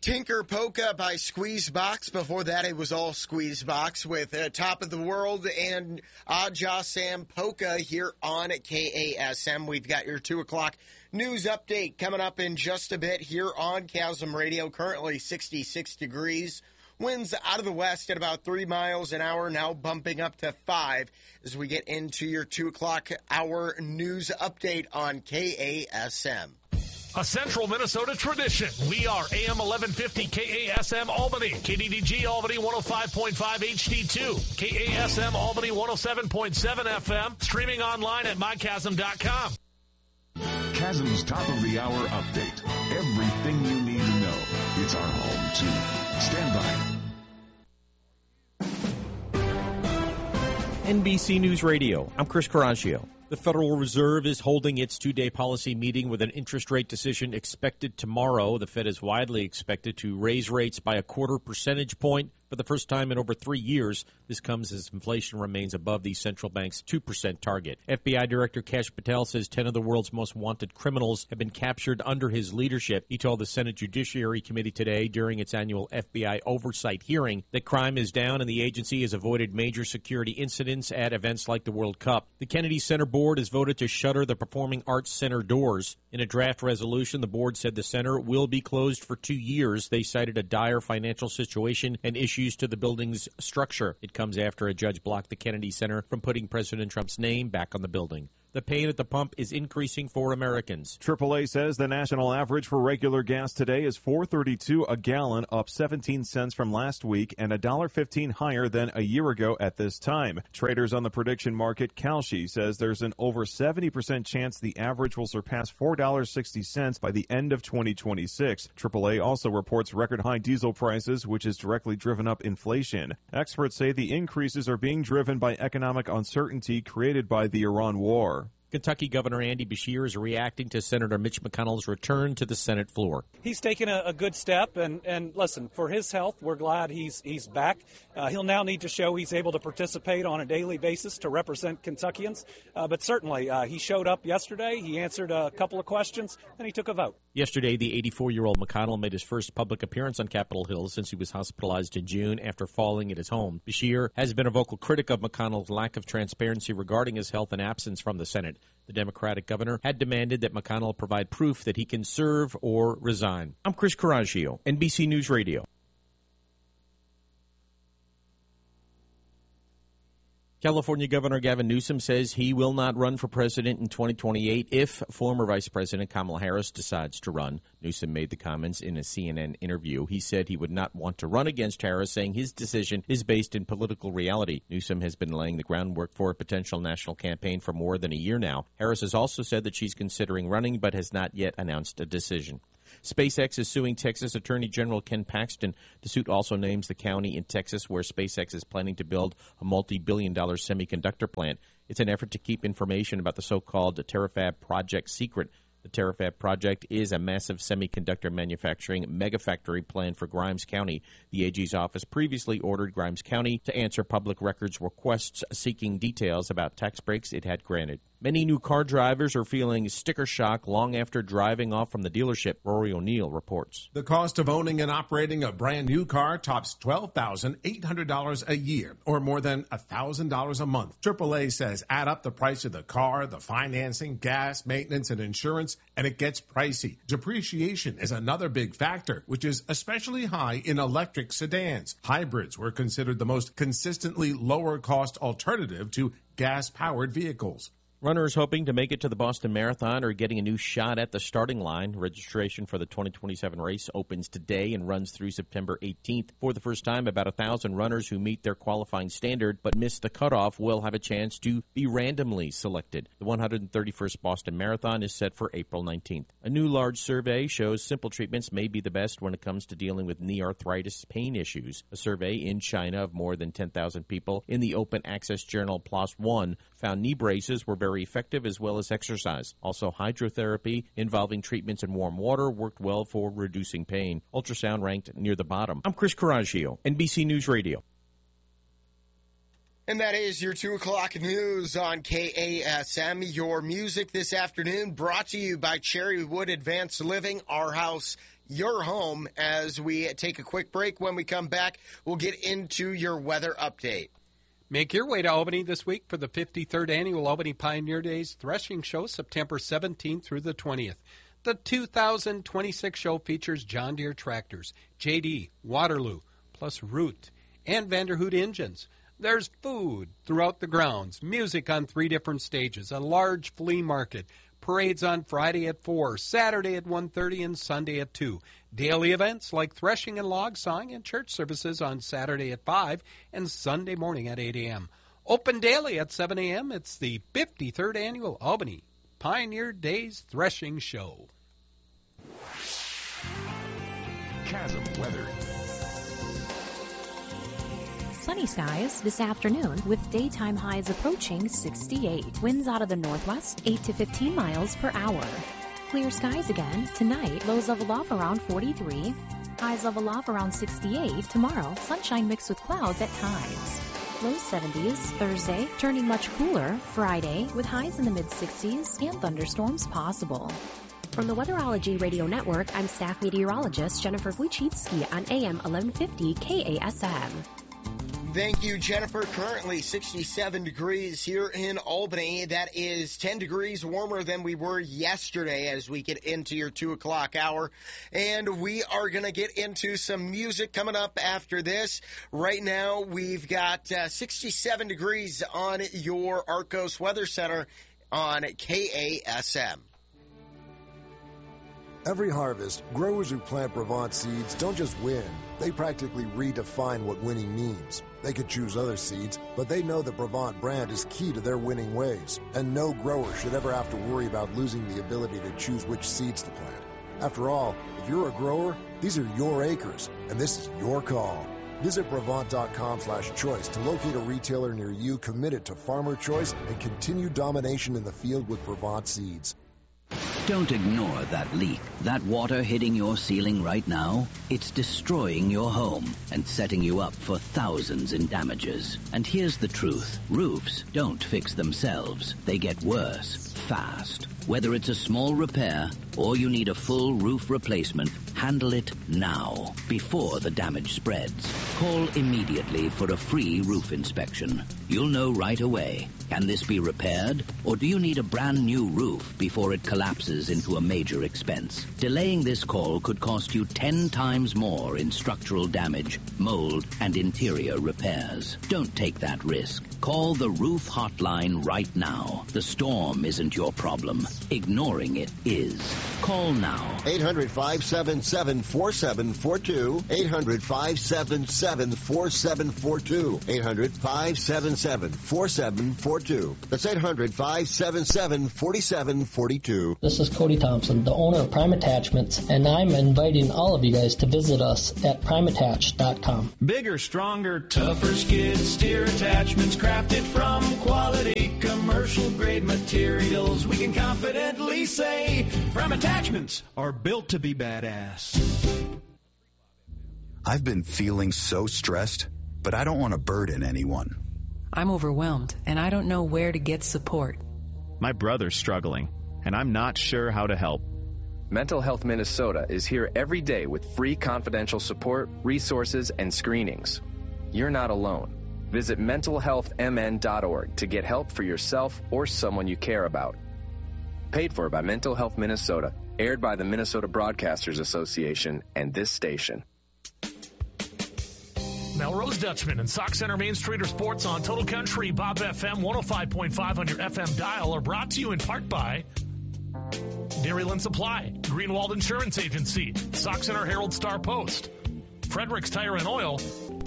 Tinker Polka by Squeezebox. Before that, it was all Squeezebox with Top of the World and Aja Sam Polka here on KASM. We've got your 2 o'clock news update coming up in just a bit here on Chasm Radio. Currently 66 degrees. Winds out of the west at about 3 miles an hour, now bumping up to 5 as we get into your 2 o'clock hour news update on KASM. A Central Minnesota tradition. We are AM 1150 KASM Albany, KDDG Albany 105.5 HD2, KASM Albany 107.7 FM, streaming online at mychasm.com. Chasm's top of the hour update. Everything you need to know. It's our home, too. Stand by. NBC News Radio. I'm Chris Coraggio. The Federal Reserve is holding its two-day policy meeting with an interest rate decision expected tomorrow. The Fed is widely expected to raise rates by a 0.25 percentage point for the first time in over 3 years. This comes as inflation remains above the central bank's 2% target. FBI Director Kash Patel says 10 of the world's most wanted criminals have been captured under his leadership. He told the Senate Judiciary Committee today during its annual FBI oversight hearing that crime is down and the agency has avoided major security incidents at events like the World Cup. The Kennedy Center Board has voted to shutter the Performing Arts Center doors. In a draft resolution, the board said the center will be closed for 2 years. They cited a dire financial situation and issues to the building's structure. It comes after a judge blocked the Kennedy Center from putting President Trump's name back on the building. The pain at the pump is increasing for Americans. AAA says the national average for regular gas today is $4.32 a gallon, up 17 cents from last week and $1.15 higher than a year ago at this time. Traders on the prediction market, Kalshi, says there's an over 70% chance the average will surpass $4.60 by the end of 2026. AAA also reports record high diesel prices, which has directly driven up inflation. Experts say the increases are being driven by economic uncertainty created by the Iran war. Kentucky Governor Andy Beshear is reacting to Senator Mitch McConnell's return to the Senate floor. He's taken a good step, and listen, for his health, we're glad he's back. He'll now need to show he's able to participate on a daily basis to represent Kentuckians. But certainly, he showed up yesterday, he answered a couple of questions, and he took a vote. Yesterday, the 84-year-old McConnell made his first public appearance on Capitol Hill since he was hospitalized in June after falling at his home. Beshear has been a vocal critic of McConnell's lack of transparency regarding his health and absence from the Senate. The Democratic governor had demanded that McConnell provide proof that he can serve or resign. I'm Chris Coraggio, NBC News Radio. California Governor Gavin Newsom says he will not run for president in 2028 if former Vice President Kamala Harris decides to run. Newsom made the comments in a CNN interview. He said he would not want to run against Harris, saying his decision is based in political reality. Newsom has been laying the groundwork for a potential national campaign for more than a year now. Harris has also said that she's considering running but has not yet announced a decision. SpaceX is suing Texas Attorney General Ken Paxton. The suit also names the county in Texas where SpaceX is planning to build a multi-billion-dollar semiconductor plant. It's an effort to keep information about the so-called Terafab project secret. The Terafab project is a massive semiconductor manufacturing megafactory planned for Grimes County. The AG's office previously ordered Grimes County to answer public records requests seeking details about tax breaks it had granted. Many new car drivers are feeling sticker shock long after driving off from the dealership, Rory O'Neill reports. The cost of owning and operating a brand new car tops $12,800 a year, or more than $1,000 a month. AAA says add up the price of the car, the financing, gas, maintenance, and insurance, and it gets pricey. Depreciation is another big factor, which is especially high in electric sedans. Hybrids were considered the most consistently lower-cost alternative to gas-powered vehicles. Runners hoping to make it to the Boston Marathon are getting a new shot at the starting line. Registration for the 2027 race opens today and runs through September 18th. For the first time, about 1,000 runners who meet their qualifying standard but miss the cutoff will have a chance to be randomly selected. The 131st Boston Marathon is set for April 19th. A new large survey shows simple treatments may be the best when it comes to dealing with knee arthritis pain issues. A survey in China of more than 10,000 people in the open access journal PLOS ONE found knee braces were very effective as well as exercise. Also, hydrotherapy involving treatments in warm water worked well for reducing pain. Ultrasound ranked near the bottom. I'm Chris Coraggio, NBC News Radio. And that is your 2 o'clock news on KASM. Your music this afternoon brought to you by Cherrywood Advanced Living, our house, your home. As we take a quick break, when we come back, we'll get into your weather update. Make your way to Albany this week for the 53rd Annual Albany Pioneer Days Threshing Show, September 17th through the 20th. The 2026 show features John Deere tractors, JD, Waterloo, plus Root, and Vanderhoot engines. There's food throughout the grounds, music on 3 different stages, a large flea market, parades on Friday at 4, Saturday at 1:30, and Sunday at 2. Daily events like threshing and log sawing and church services on Saturday at 5 and Sunday morning at 8 a.m. Open daily at 7 a.m. It's the 53rd Annual Albany Pioneer Days Threshing Show. Chasm weather. Sunny skies this afternoon with daytime highs approaching 68. Winds out of the northwest 8 to 15 miles per hour. Clear skies again tonight. Lows level off around 43. Highs level off around 68. Tomorrow, sunshine mixed with clouds at times. Low 70s Thursday, turning much cooler Friday with highs in the mid-60s and thunderstorms possible. From the Weatherology Radio Network, I'm staff meteorologist Jennifer Wojcicki on AM 1150 KASM. Thank you, Jennifer. Currently 67 degrees here in Albany. That is 10 degrees warmer than we were yesterday as we get into your 2 o'clock hour. And we are going to get into some music coming up after this. Right now, we've got 67 degrees on your Arcos Weather Center on KASM. Every harvest, growers who plant Brevant seeds don't just win. They practically redefine what winning means. They could choose other seeds, but they know the Brevant brand is key to their winning ways. And no grower should ever have to worry about losing the ability to choose which seeds to plant. After all, if you're a grower, these are your acres, and this is your call. Visit Brevant.com/choice to locate a retailer near you committed to farmer choice and continued domination in the field with Brevant seeds. Don't ignore that leak. That water hitting your ceiling right now, it's destroying your home and setting you up for thousands in damages. And here's the truth. Roofs don't fix themselves. They get worse, fast. Whether it's a small repair or you need a full roof replacement, handle it now, before the damage spreads. Call immediately for a free roof inspection. You'll know right away. Can this be repaired? Or do you need a brand new roof before it collapses into a major expense? Delaying this call could cost you 10 times more in structural damage, mold, and interior repairs. Don't take that risk. Call the roof hotline right now. The storm isn't your problem. Ignoring it is. Call now. 800-577-4742. 800-577-4742. 800-577-4742. That's 800-577-4742. This is Cody Thompson, the owner of Prime Attachments, and I'm inviting all of you guys to visit us at primeattach.com. Bigger, stronger, tougher skid steer attachments crafted from quality commercial grade materials. We can confidently say Prime Attachments are built to be badass. I've been feeling so stressed, but I don't want to burden anyone. I'm overwhelmed, and I don't know where to get support. My brother's struggling, and I'm not sure how to help. Mental Health Minnesota is here every day with free confidential support, resources, and screenings. You're not alone. Visit mentalhealthmn.org to get help for yourself or someone you care about. Paid for by Mental Health Minnesota, aired by the Minnesota Broadcasters Association and this station. Melrose Dutchman and Sock Center Main Street Sports on Total Country, Bob FM 105.5 on your FM dial are brought to you in part by Dairyland Supply, Greenwald Insurance Agency, Sock Center Herald Star Post, Fredericks Tire and Oil.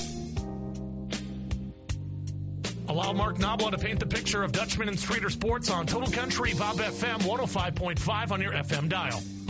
Allow Mark Nabla to paint the picture of Dutchman and Streeter Sports on Total Country, Bob FM 105.5 on your FM dial.